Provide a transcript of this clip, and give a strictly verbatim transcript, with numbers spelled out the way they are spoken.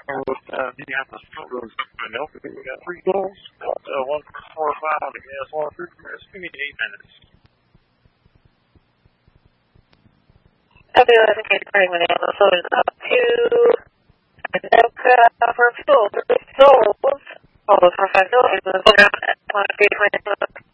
Uh, you have to still go something else. We got three goals. Uh, one for four or five. Yes, one for three minutes. Give me eight minutes. W eleven K starting with ammo loaded up to Anoka for fuel. Three souls. All those for five souls. One three twenty.